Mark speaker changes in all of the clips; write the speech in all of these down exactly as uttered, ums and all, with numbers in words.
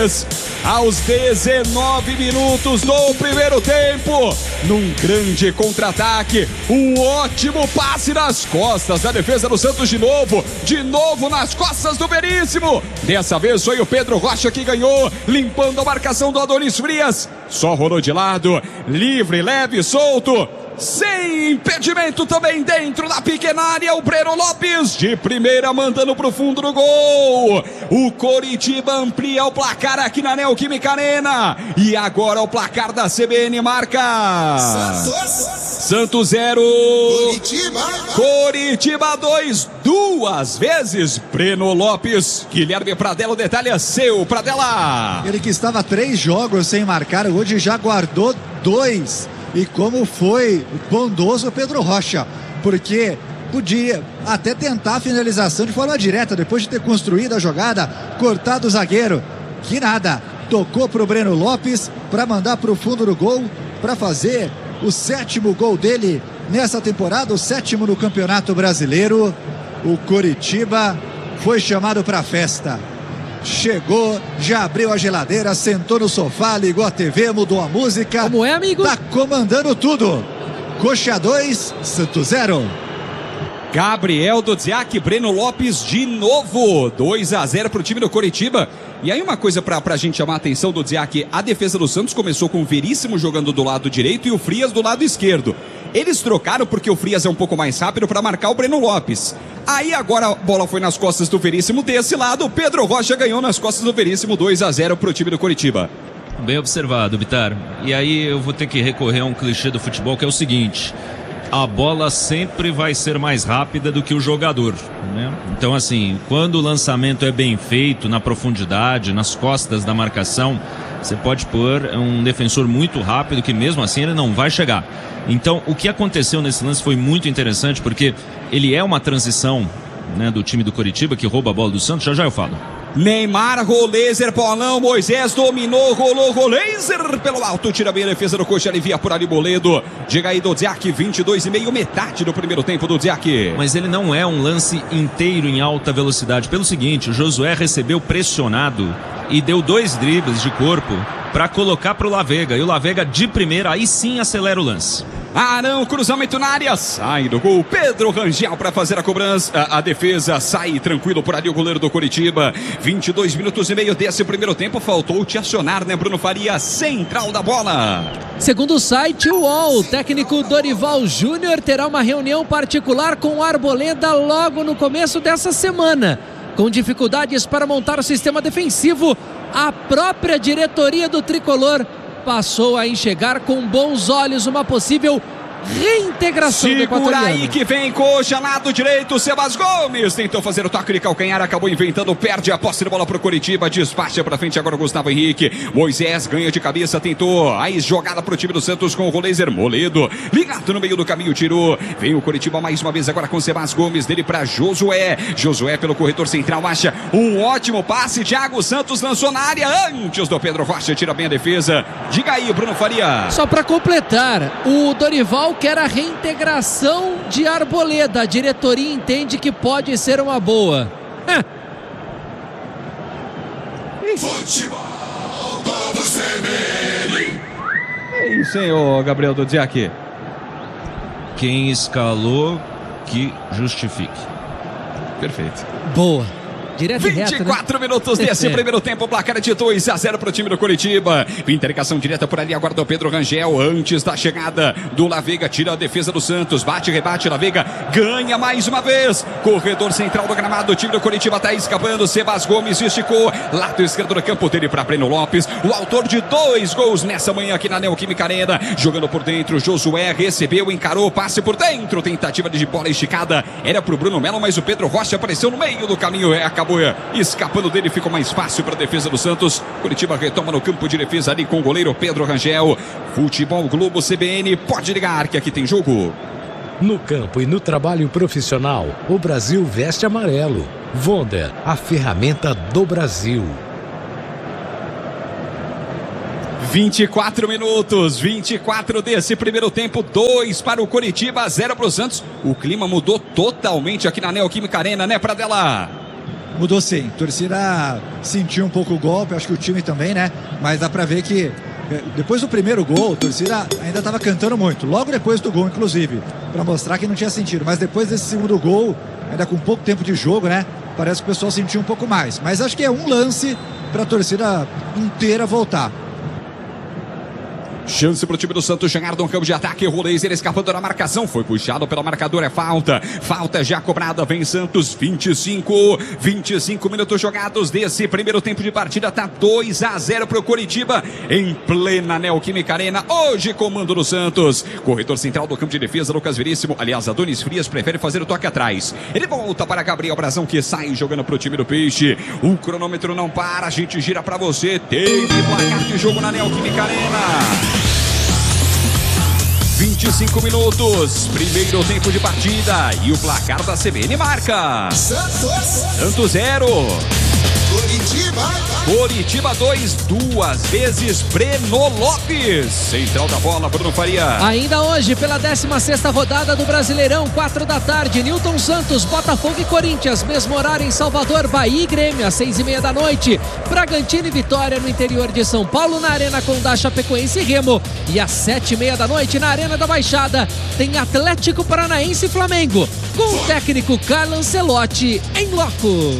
Speaker 1: vez. Aos dezenove minutos do primeiro tempo, num grande contra-ataque, um ótimo passe nas costas da defesa do Santos de novo, de novo nas costas do Veríssimo. Dessa vez foi o Pedro Rocha que ganhou, limpando a marcação do Adonis Frias. Só rolou de lado, livre, leve, solto, sem impedimento também dentro da pequena área. O Breno Lopes de primeira mandando pro fundo do gol. O Coritiba amplia o placar aqui na Neoquímica Arena. E agora o placar da C B N marca Santos, Santos zero, Coritiba, Coritiba dois. Duas vezes Breno Lopes. Guilherme Pradella, o detalhe é seu, Pradella.
Speaker 2: Ele que estava três jogos sem marcar, hoje já guardou dois. E como foi bondoso o Pedro Rocha, porque podia até tentar a finalização de forma direta, depois de ter construído a jogada, cortado o zagueiro, que nada, tocou para o Breno Lopes, para mandar para o fundo do gol, para fazer o sétimo gol dele nessa temporada, o sétimo no Campeonato Brasileiro. O Coritiba foi chamado para a festa. Chegou, já abriu a geladeira, sentou no sofá, ligou a T V, mudou a música.
Speaker 3: Como é, amigo?
Speaker 2: Tá comandando tudo. Coxa dois, Santos zero.
Speaker 1: Gabriel Dudziak, Breno Lopes de novo. dois a zero pro time do Coritiba. E aí uma coisa pra, pra gente chamar a atenção do Dudziak: a defesa do Santos começou com o Veríssimo jogando do lado direito e o Frias do lado esquerdo. Eles trocaram porque o Frias é um pouco mais rápido para marcar o Breno Lopes. Aí agora a bola foi nas costas do Veríssimo desse lado. O Pedro Rocha ganhou nas costas do Veríssimo, dois a zero pro time do Coritiba.
Speaker 4: Bem observado, Bitar. E aí eu vou ter que recorrer a um clichê do futebol, que é o seguinte: a bola sempre vai ser mais rápida do que o jogador, né? Então, assim, quando o lançamento é bem feito, na profundidade, nas costas da marcação, você pode pôr um defensor muito rápido que mesmo assim ele não vai chegar. Então, o que aconteceu nesse lance foi muito interessante, porque ele é uma transição, né, do time do Coritiba, que rouba a bola do Santos. Já já eu falo.
Speaker 1: Neymar, Rolézer, Paulão, Moisés dominou, rolou, Rolézer pelo alto, tira bem a defesa do Coxa, alivia por ali Boledo. Diga aí, Dudziak, vinte e dois e meio, metade do primeiro tempo do Dudziak.
Speaker 4: Mas ele não é um lance inteiro em alta velocidade. Pelo seguinte, o Josué recebeu pressionado e deu dois dribles de corpo para colocar para o Lavega. E o Lavega de primeira, aí sim acelera o lance.
Speaker 1: Arão, cruzamento na área, sai do gol, Pedro Rangel para fazer a cobrança, a, a defesa sai tranquilo por ali o goleiro do Coritiba. Vinte e dois minutos e meio desse primeiro tempo, faltou te acionar, né, Bruno Faria, central da bola.
Speaker 3: Segundo o site U O L, o técnico Dorival Júnior terá uma reunião particular com o Arboleda logo no começo dessa semana. Com dificuldades para montar o sistema defensivo, a própria diretoria do Tricolor passou a enxergar com bons olhos uma possível reintegração do equatoriano.
Speaker 1: Segura aí que vem Coxa, lado direito, Sebas Gomes tentou fazer o toque de calcanhar, acabou inventando, perde a posse de bola pro Coritiba, despacha pra frente agora o Gustavo Henrique. Moisés ganha de cabeça, tentou, aí jogada pro time do Santos com o Rolézer, Moledo ligado no meio do caminho, tirou, vem o Coritiba mais uma vez agora com Sebas Gomes, dele pra Josué, Josué pelo corredor central, acha um ótimo passe, Thiago Santos lançou na área antes do Pedro Rocha, tira bem a defesa. Diga aí, Bruno Faria.
Speaker 3: Só pra completar, o Dorival quer a reintegração de Arboleda. A diretoria entende que pode ser uma boa.
Speaker 1: Futebol do C B N. É isso, hein, ô Gabriel Dudziak.
Speaker 4: Quem escalou que justifique.
Speaker 1: Perfeito.
Speaker 3: Boa. Direto
Speaker 1: vinte e quatro, né? Minutos desse primeiro tempo, placar de dois a zero para o time do Coritiba. Interligação direta por ali, agora do Pedro Rangel, antes da chegada do Lavega, tira a defesa do Santos, bate, rebate, Lavega ganha mais uma vez, corredor central do gramado, o time do Coritiba está escapando, Sebas Gomes esticou, lado esquerdo do campo dele para Breno Lopes, o autor de dois gols nessa manhã aqui na Neoquímica Arena, jogando por dentro, Josué recebeu, encarou, passe por dentro, tentativa de bola esticada, era pro Bruno Melo, mas o Pedro Rocha apareceu no meio do caminho, é, acabou escapando dele, ficou mais fácil para a defesa do Santos. Coritiba retoma no campo de defesa ali com o goleiro Pedro Rangel. Futebol Globo C B N, pode ligar que aqui tem jogo.
Speaker 5: No campo e no trabalho profissional, o Brasil veste amarelo. Wonder, a ferramenta do Brasil.
Speaker 1: vinte e quatro minutos, vinte e quatro desse primeiro tempo, dois para o Coritiba, zero para o Santos. O clima mudou totalmente aqui na Neoquímica Arena, né, Pradella?
Speaker 2: Mudou sim, a torcida sentiu um pouco o golpe, acho que o time também, né? Mas dá pra ver que depois do primeiro gol, a torcida ainda estava cantando muito, logo depois do gol, inclusive, para mostrar que não tinha sentido. Mas depois desse segundo gol, ainda com pouco tempo de jogo, né? Parece que o pessoal sentiu um pouco mais. Mas acho que é um lance para a torcida inteira voltar.
Speaker 1: Chance para o time do Santos chegar no campo de ataque. Roleiser escapando da marcação. Foi puxado pela marcadora. É falta. Falta já cobrada. Vem Santos. vinte e cinco. vinte e cinco minutos jogados desse primeiro tempo de partida. Tá dois a zero para o Coritiba. Em plena Neoquímica Arena. Hoje, comando do Santos. Corredor central do campo de defesa. Lucas Veríssimo. Aliás, Adonis Frias prefere fazer o toque atrás. Ele volta para Gabriel Brazão, que sai jogando para o time do Peixe. O cronômetro não para. A gente gira para você. Tem placar de jogo na Neoquímica Arena. vinte e cinco minutos, primeiro tempo de partida e o placar da C B N marca Santos, Santos zero, Coritiba, Coritiba dois, duas vezes Breno Lopes, central da bola, Bruno Faria.
Speaker 3: Ainda hoje, pela décima sexta rodada do Brasileirão, quatro da tarde, Newton Santos, Botafogo e Corinthians, mesmo horário em Salvador, Bahia e Grêmio, às seis e meia da noite, Bragantino e Vitória no interior de São Paulo, na Arena Condá, Chapecoense e Remo, e às sete e meia da noite, na Arena da Baixada, tem Atlético Paranaense e Flamengo, com o técnico Carlo Ancelotti em loco.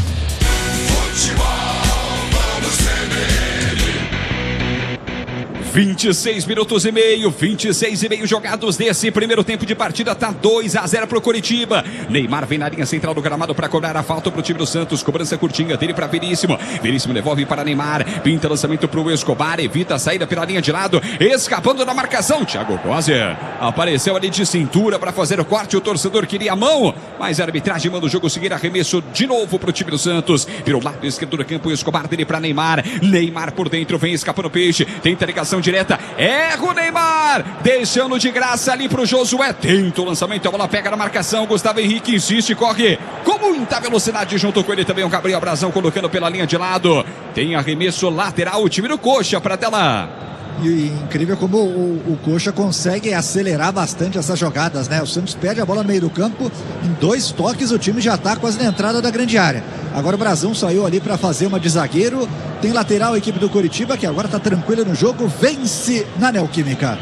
Speaker 1: vinte e seis minutos e meio, vinte e seis e meio jogados desse primeiro tempo de partida, tá dois a zero pro Coritiba. Neymar vem na linha central do gramado para cobrar a falta pro time do Santos, cobrança curtinha dele para Veríssimo. Veríssimo devolve para Neymar, pinta lançamento pro Escobar, evita a saída pela linha de lado, escapando da marcação. Thiago Coser apareceu ali de cintura para fazer o corte, o torcedor queria a mão, mas a arbitragem manda o jogo seguir, arremesso de novo pro time do Santos, virou lado esquerdo do campo, Escobar dele para Neymar, Neymar por dentro, vem escapando o Peixe, tenta ligação direta, erra o Neymar, deixando de graça ali pro Josué, tenta o lançamento, a bola pega na marcação, Gustavo Henrique insiste, corre com muita velocidade, junto com ele também o Gabriel Brazão, colocando pela linha de lado, tem arremesso lateral, o time do Coxa para tela.
Speaker 2: E, e incrível como o, o Coxa consegue acelerar bastante essas jogadas, né? O Santos perde a bola no meio do campo, em dois toques o time já está quase na entrada da grande área. Agora o Brazão saiu ali para fazer uma de zagueiro, tem lateral a equipe do Coritiba, que agora está tranquila no jogo, vence na Neoquímica.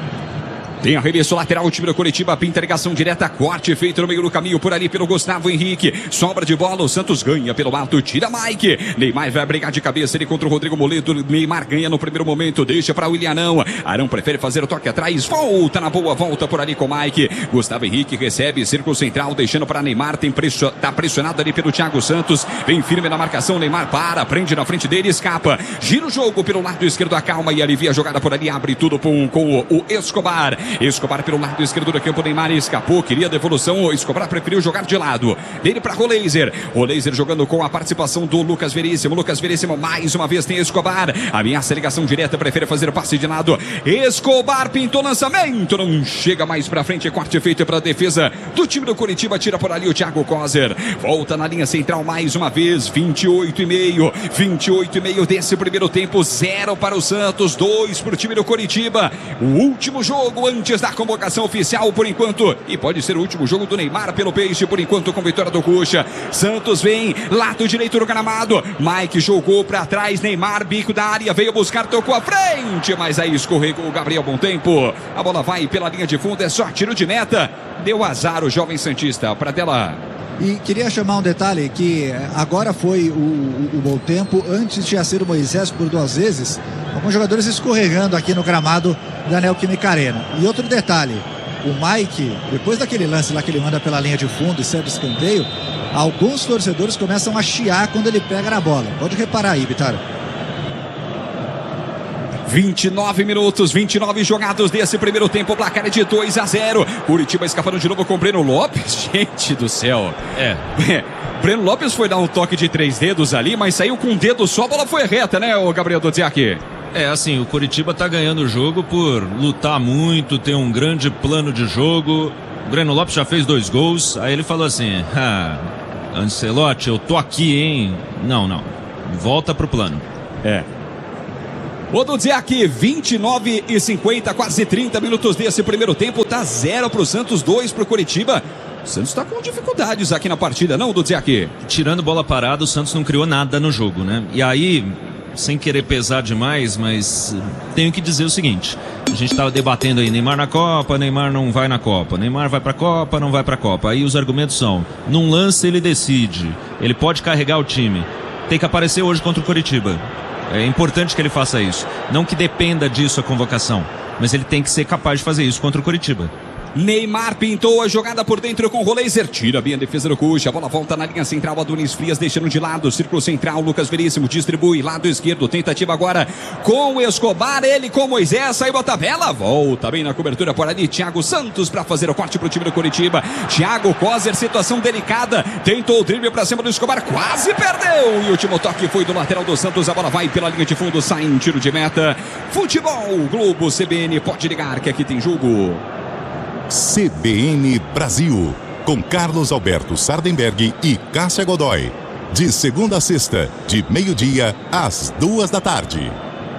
Speaker 1: Tem arremesso lateral, o time do Coritiba, pinta ligação direta, corte feito no meio do caminho, por ali pelo Gustavo Henrique, sobra de bola, o Santos ganha pelo alto, tira Mike, Neymar vai brigar de cabeça, ele contra o Rodrigo Moledo, Neymar ganha no primeiro momento, deixa para o William Arão, Arão prefere fazer o toque atrás, volta na boa, volta por ali com Mike, Gustavo Henrique recebe, círculo central, deixando para Neymar, tem presso, tá pressionado ali pelo Thiago Santos, vem firme na marcação, Neymar para, prende na frente dele, escapa, gira o jogo pelo lado esquerdo, acalma e alivia a jogada por ali, abre tudo com, com o, o Escobar, Escobar pelo lado esquerdo do campo, Neymar escapou, queria devolução, o Escobar preferiu jogar de lado, dele para Roleiser, Roleiser jogando com a participação do Lucas Veríssimo, Lucas Veríssimo mais uma vez tem Escobar, ameaça a ligação direta, prefere fazer o passe de lado, Escobar pintou lançamento, não chega mais pra frente, corte feito para a defesa do time do Coritiba, tira por ali o Thiago Coser, volta na linha central mais uma vez, vinte e oito e meio, vinte e oito e meio desse primeiro tempo, zero para o Santos, dois para o time do Coritiba, o último jogo antes da convocação oficial por enquanto, e pode ser o último jogo do Neymar pelo Peixe, por enquanto com vitória do Coxa. Santos vem, lado direito do gramado, Mike jogou para trás, Neymar, bico da área, veio buscar, tocou à frente, mas aí escorregou o Gabriel Bom Tempo, a bola vai pela linha de fundo, é só tiro de meta, deu azar o jovem santista, para tela.
Speaker 2: E queria chamar um detalhe, que agora foi o, o, o Bom Tempo, antes tinha sido o Moisés por duas vezes, alguns jogadores escorregando aqui no gramado da Neoquímica Arena. E outro detalhe, o Mike, depois daquele lance lá que ele manda pela linha de fundo e serve escanteio, alguns torcedores começam a chiar quando ele pega na bola. Pode reparar aí, Vitória.
Speaker 1: vinte e nove minutos, vinte e nove jogados desse primeiro tempo, o placar é de dois a zero. Curitiba escapando de novo com o Breno Lopes. Gente do céu.
Speaker 4: É.
Speaker 1: é. Breno Lopes foi dar um toque de três dedos ali, mas saiu com um dedo só, a bola foi reta, né, o Gabriel Dodziak?
Speaker 4: É, assim, o Coritiba tá ganhando o jogo por lutar muito, ter um grande plano de jogo. O Breno Lopes já fez dois gols, aí ele falou assim, ah, Ancelotti, eu tô aqui, hein? Não, não, volta pro plano.
Speaker 1: É. Vou dizer aqui, vinte e nove e cinquenta, quase trinta minutos desse primeiro tempo, tá zero pro Santos, dois pro Coritiba. O Santos está com dificuldades aqui na partida, não, Dudziak?
Speaker 4: Tirando bola parada, o Santos não criou nada no jogo, né? E aí, sem querer pesar demais, mas tenho que dizer o seguinte: a gente estava debatendo aí, Neymar na Copa, Neymar não vai na Copa, Neymar vai pra Copa, não vai pra Copa. Aí os argumentos são: num lance ele decide, ele pode carregar o time, tem que aparecer hoje contra o Coritiba. É importante que ele faça isso, não que dependa disso a convocação, mas ele tem que ser capaz de fazer isso contra o Coritiba.
Speaker 1: Neymar pintou a jogada por dentro com o Roleiser, tira bem a defesa do Cuxa, a bola volta na linha central, Adonis Frias deixando de lado, círculo central, Lucas Veríssimo distribui, lado esquerdo, tentativa agora com o Escobar, ele com Moisés, saiu a tabela, volta bem na cobertura por ali, Thiago Santos para fazer o corte pro time do Coritiba, Thiago Coser, situação delicada, tentou o drible para cima do Escobar, quase perdeu, e o último toque foi do lateral do Santos, a bola vai pela linha de fundo, sai em tiro de meta. Futebol Globo C B N, pode ligar que aqui tem jogo.
Speaker 6: C B N Brasil, com Carlos Alberto Sardenberg e Cássia Godoy. De segunda a sexta, de meio-dia às duas da tarde.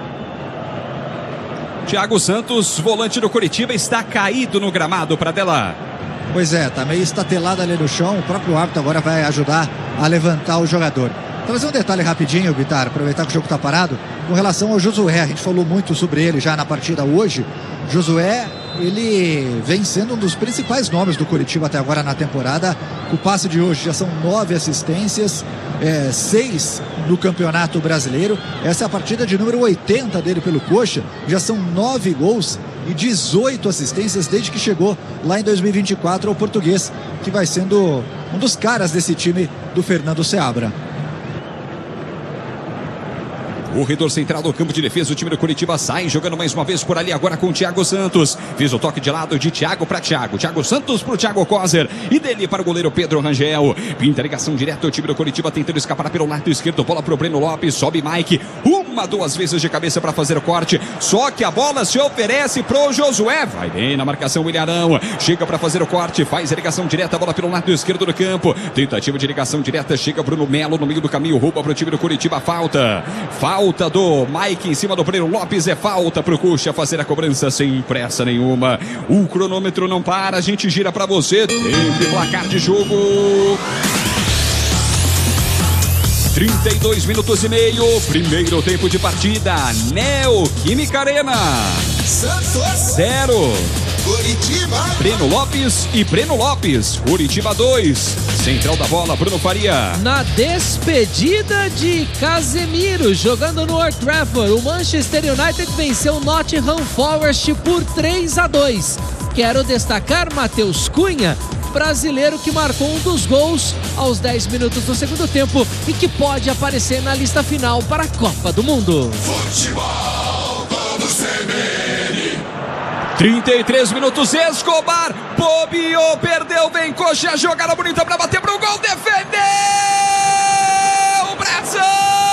Speaker 1: Thiago Santos, volante do Coritiba, está caído no gramado, Pradella.
Speaker 2: Pois é, tá meio estatelado ali no chão. O próprio árbitro agora vai ajudar a levantar o jogador. Trazer um detalhe rapidinho, Bitar, aproveitar que o jogo está parado, com relação ao Josué. A gente falou muito sobre ele já na partida hoje. Josué, ele vem sendo um dos principais nomes do Coritiba até agora na temporada. O passe de hoje já são nove assistências, é, seis no Campeonato Brasileiro. Essa é a partida de número oitenta dele pelo Coxa. Já são nove gols e dezoito assistências desde que chegou lá em dois mil e vinte e quatro ao Português, que vai sendo um dos caras desse time do Fernando Seabra.
Speaker 1: Corredor central do campo de defesa, o time do Coritiba sai jogando mais uma vez por ali agora com o Thiago Santos. Fez o toque de lado de Thiago para Thiago. Thiago Santos para o Thiago Coser. E dele para o goleiro Pedro Rangel. Pinta a ligação direta, o time do Coritiba tentando escapar pelo lado esquerdo. Bola para o Breno Lopes, sobe Mike. Uma, duas vezes de cabeça para fazer o corte. Só que a bola se oferece para o Josué. Vai bem na marcação o Ilharão. Chega para fazer o corte, faz a ligação direta. Bola pelo lado esquerdo do campo. Tentativa de ligação direta. Chega Bruno Melo no meio do caminho. Rouba para o time do Coritiba. Falta. Falta. Falta do Mike em cima do Breno Lopes, é falta pro Cuxa fazer a cobrança sem pressa nenhuma. O cronômetro não para, a gente gira pra você. Tempo e placar de jogo. trinta e dois minutos e meio, primeiro tempo de partida. Neoquímica Arena.
Speaker 7: Santos
Speaker 1: zero.
Speaker 7: Coritiba.
Speaker 1: Breno Lopes e Breno Lopes. Coritiba dois. Central da bola, Bruno Faria.
Speaker 3: Na despedida de Casemiro, jogando no Old Trafford, o Manchester United venceu o Nottingham Forest por três a dois. Quero destacar Matheus Cunha, brasileiro que marcou um dos gols aos dez minutos do segundo tempo e que pode aparecer na lista final para a Copa do Mundo.
Speaker 7: Futebol Globo C B N.
Speaker 1: trinta e três minutos, Escobar, bobeou, perdeu, vem Coxa, jogada bonita pra bater pro gol, defendeu o Brasil!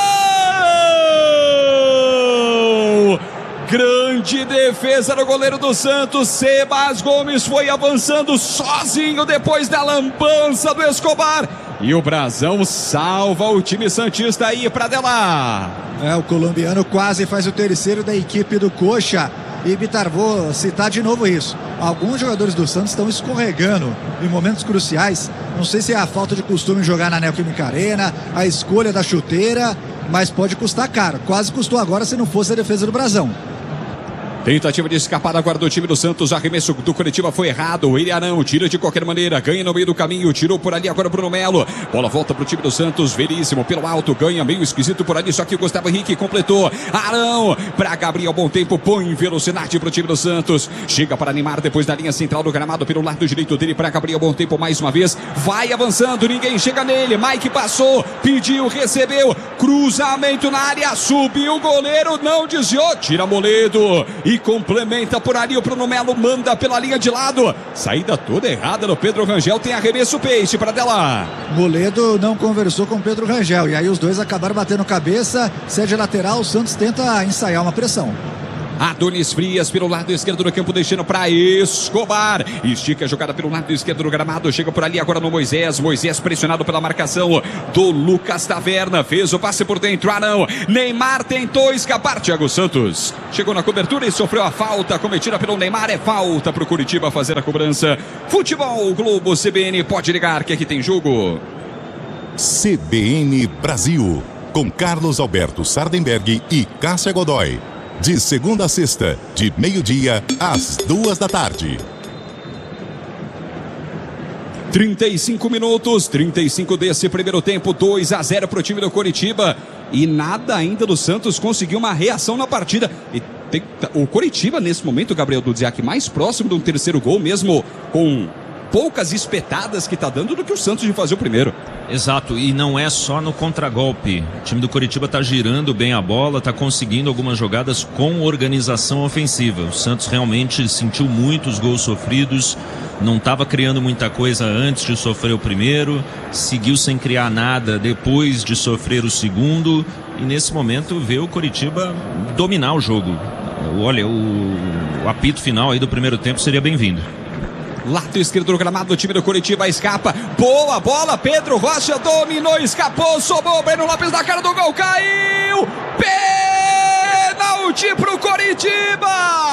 Speaker 1: Grande defesa do goleiro do Santos, Sebas Gomes foi avançando sozinho depois da lambança do Escobar. E o Brasão salva o time santista aí, Pradella.
Speaker 2: É, o colombiano quase faz o terceiro da equipe do Coxa. E Bitar, vou citar de novo isso. Alguns jogadores do Santos estão escorregando em momentos cruciais. Não sei se é a falta de costume jogar na Neoquímica Arena, a escolha da chuteira, mas pode custar caro. Quase custou agora se não fosse a defesa do Brasão.
Speaker 1: Tentativa de escapada agora do time do Santos. Arremesso do Coritiba foi errado. O Ilharão tira de qualquer maneira. Ganha no meio do caminho. Tirou por ali agora o Bruno Melo. Bola volta pro time do Santos. Veríssimo pelo alto. Ganha meio esquisito por ali. Só que o Gustavo Henrique completou. Arão para Gabriel Bom Tempo. Põe velocidade pro time do Santos. Chega para animar depois da linha central do gramado. Pelo lado direito dele para Gabriel Bom Tempo mais uma vez. Vai avançando. Ninguém chega nele. Mike passou. Pediu. Recebeu. Cruzamento na área. Subiu o goleiro. Não desviou. Tira Moledo. E complementa por ali o Bruno Melo, manda pela linha de lado, saída toda errada no Pedro Rangel, tem arremesso Peixe para dela.
Speaker 2: Moledo não conversou com o Pedro Rangel e aí os dois acabaram batendo cabeça, cede lateral, o Santos tenta ensaiar uma pressão.
Speaker 1: Adonis Frias pelo lado esquerdo do campo, deixando para Escobar. Estica a jogada pelo lado esquerdo do gramado. Chega por ali agora no Moisés. Moisés pressionado pela marcação do Lucas Taverna. Fez o passe por dentro. Ah, não. Neymar tentou escapar. Thiago Santos chegou na cobertura e sofreu a falta cometida pelo Neymar. É falta para o Curitiba fazer a cobrança. Futebol Globo C B N. Pode ligar que aqui tem jogo.
Speaker 6: C B N Brasil, com Carlos Alberto Sardenberg e Cássia Godoy. De segunda a sexta, de meio-dia às duas da tarde.
Speaker 1: trinta e cinco minutos, trinta e cinco desse primeiro tempo, dois a zero para o time do Coritiba. E nada ainda do Santos conseguiu uma reação na partida. E tem, o Coritiba, nesse momento, Gabriel Dudziak, mais próximo de um terceiro gol, mesmo com poucas espetadas que está dando, do que o Santos de fazer o primeiro.
Speaker 4: Exato, e não é só no contragolpe. O time do Coritiba está girando bem a bola, está conseguindo algumas jogadas com organização ofensiva. O Santos realmente sentiu muitos gols sofridos, não estava criando muita coisa antes de sofrer o primeiro, seguiu sem criar nada depois de sofrer o segundo, e nesse momento vê o Coritiba dominar o jogo. Olha, o, o apito final aí do primeiro tempo seria bem-vindo.
Speaker 1: Lado esquerdo do gramado, o time do Coritiba escapa. Boa bola, Pedro Rocha dominou, escapou, sobrou. Breno Lopes na cara do gol, caiu. Pênalti pro Coritiba.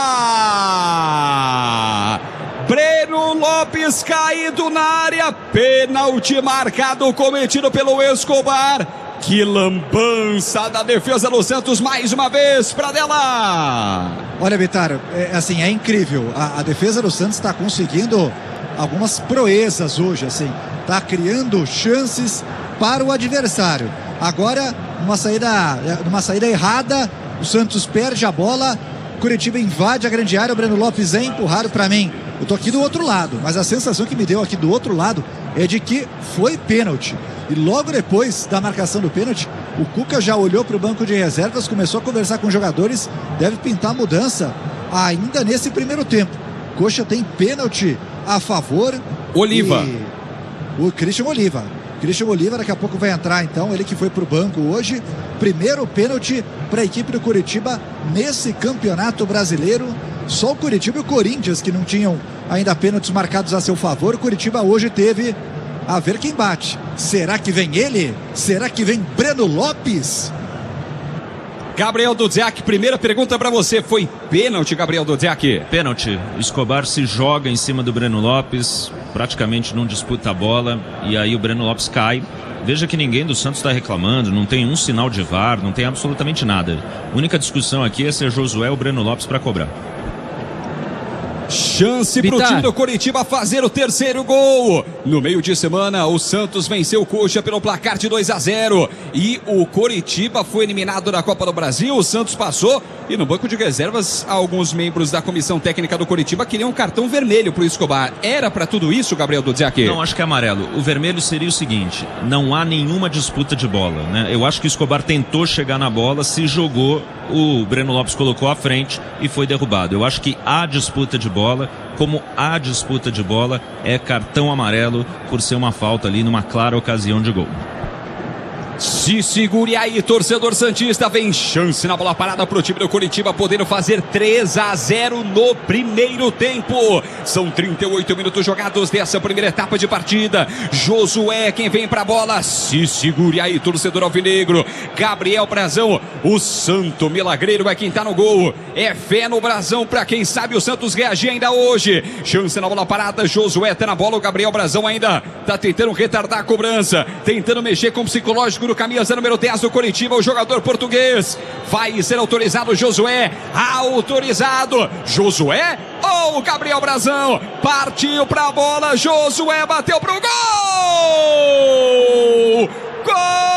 Speaker 1: Breno Lopes caído na área. Pênalti marcado, cometido pelo Escobar. Que lambança da defesa do Santos mais uma vez para dela.
Speaker 2: Olha, Bitar, é, assim, é incrível. A, a defesa do Santos está conseguindo algumas proezas hoje, assim. Está criando chances para o adversário. Agora, numa saída, numa saída errada, o Santos perde a bola. Curitiba invade a grande área. O Breno Lopes é empurrado para mim. Eu tô aqui do outro lado, mas a sensação que me deu aqui do outro lado é de que foi pênalti. E logo depois da marcação do pênalti, o Cuca já olhou para o banco de reservas, começou a conversar com os jogadores, deve pintar mudança ainda nesse primeiro tempo. Coxa tem pênalti a favor.
Speaker 1: Oliva.
Speaker 2: O Christian Oliva. Christian Oliva daqui a pouco vai entrar, então, ele que foi para o banco hoje. Primeiro pênalti para a equipe do Curitiba nesse campeonato brasileiro. Só o Curitiba e o Corinthians que não tinham ainda pênaltis marcados a seu favor. O Curitiba hoje teve. A ver quem bate. Será que vem ele? Será que vem Breno Lopes?
Speaker 1: Gabriel Dudziak, primeira pergunta para você. Foi pênalti, Gabriel Dudziak?
Speaker 4: Pênalti. Escobar se joga em cima do Breno Lopes, praticamente não disputa a bola, e aí o Breno Lopes cai. Veja que ninguém do Santos está reclamando, não tem um sinal de V A R, não tem absolutamente nada. A única discussão aqui é se é Josué ou Breno Lopes para cobrar.
Speaker 1: Chance para o time do Coritiba fazer o terceiro gol. No meio de semana, o Santos venceu o Coxa pelo placar de dois a zero. E o Coritiba foi eliminado da Copa do Brasil. O Santos passou. E no banco de reservas, alguns membros da comissão técnica do Coritiba queriam um cartão vermelho para o Escobar. Era para tudo isso, Gabriel Dudziak?
Speaker 4: Não, acho que é amarelo. O vermelho seria o seguinte: não há nenhuma disputa de bola, né? Eu acho que o Escobar tentou chegar na bola, se jogou, o Breno Lopes colocou à frente e foi derrubado. Eu acho que há disputa de bola. Como há disputa de bola, é cartão amarelo por ser uma falta ali numa clara ocasião de gol.
Speaker 1: Se segure aí, torcedor santista, vem chance na bola parada pro time do Coritiba, podendo fazer três a zero no primeiro tempo. São trinta e oito minutos jogados dessa primeira etapa de partida. Josué quem vem pra bola. Se segure aí, torcedor alvinegro. Gabriel Brazão, o santo milagreiro é quem tá no gol. É fé no Brazão pra quem sabe o Santos reagir ainda hoje. Chance na bola parada, Josué tá na bola, o Gabriel Brazão ainda tá tentando retardar a cobrança, tentando mexer com o psicológico do camisa número dez do Coritiba, o jogador português. Vai ser autorizado Josué, autorizado Josué ou Gabriel Brazão, partiu pra bola, Josué bateu pro gol! Gol!